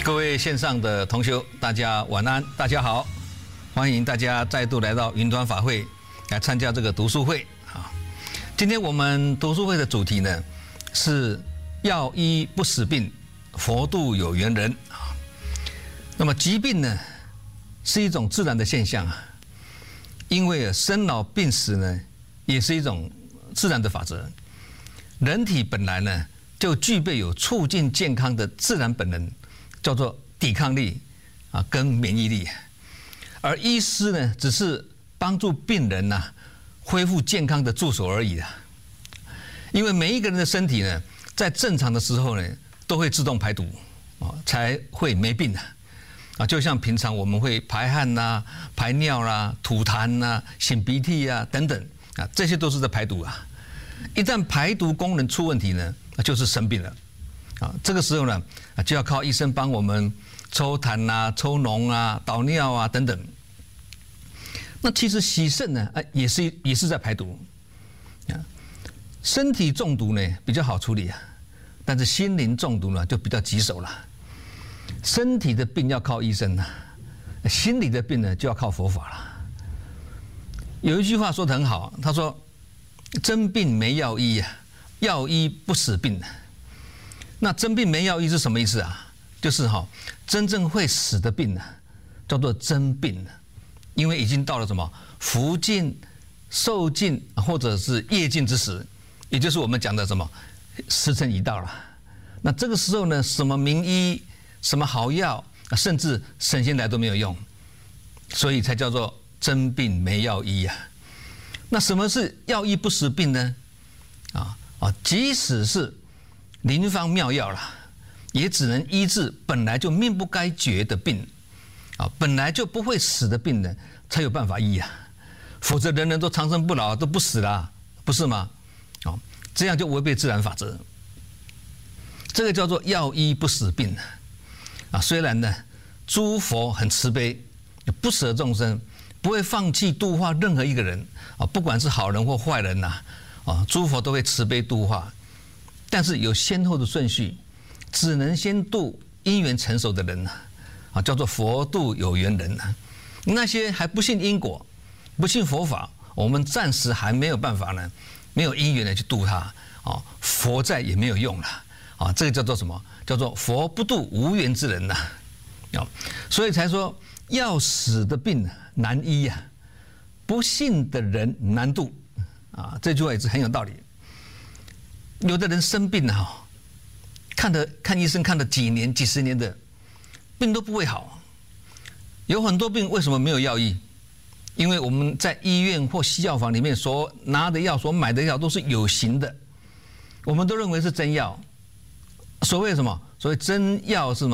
各位线上的同学，大家晚安，大家好，欢迎大家再度来到云端法会来参加这个读书会啊。今天我们读书会的主题呢是药医不死病，佛度有缘人啊。那么疾病呢是一种自然的现象啊，因为生老病死呢也是一种自然的法则。人体本来呢就具备有促进健康的自然本能，叫做抵抗力啊跟免疫力，而医师呢只是帮助病人呐恢复健康的助手而已啊。因为每一个人的身体呢在正常的时候呢都会自动排毒啊，才会没病啊。就像平常我们会排汗啦、排尿啦、吐痰啦、擤鼻涕啊等等啊，这些都是在排毒啊。一旦排毒功能出问题呢，就是生病了啊。这个时候呢就要靠医生帮我们抽痰啊、抽脓啊、导尿啊等等。那其实洗肾呢也是在排毒啊。身体中毒呢比较好处理啊，但是心灵中毒呢就比较棘手了。身体的病要靠医生啊，心理的病呢就要靠佛法了。有一句话说得很好，他说真病没药医啊，药医不死病。那真病没药医是什么意思啊？就是真正会死的病呢叫做真病，因为已经到了什么福尽寿尽或者是业尽之时，也就是我们讲的什么时辰已到了。那这个时候呢，什么名医、什么好药，甚至神仙来都没有用，所以才叫做真病没药医啊。那什么是药医不死病呢？即使是灵方妙药啦，也只能医治本来就命不该绝的病啊，本来就不会死的病呢，才有办法医啊。否則人人都长生不老，都不死啦，不是吗？这样就违背自然法则。这个叫做药医不死病啊。虽然呢，诸佛很慈悲，不舍众生，不会放弃度化任何一个人啊，不管是好人或坏人呐，诸佛都会慈悲度化。但是有先后的顺序，只能先度因缘成熟的人啊，叫做佛度有缘人啊。那些还不信因果、不信佛法，我们暂时还没有办法呢，没有因缘的去度他啊，佛在也没有用了啊。这个叫做什么？叫做佛不度无缘之人呐啊。所以才说要死的病难医啊，不信的人难度啊。这句话也是很有道理。有的人生病看医生看了几年、几十年的病都不会好。有很多病为什么没有药医？因为我们在医院或西药房里面所拿的药、所买的药都是有形的，我们都认为是真药。所谓什么？所谓真药是什么？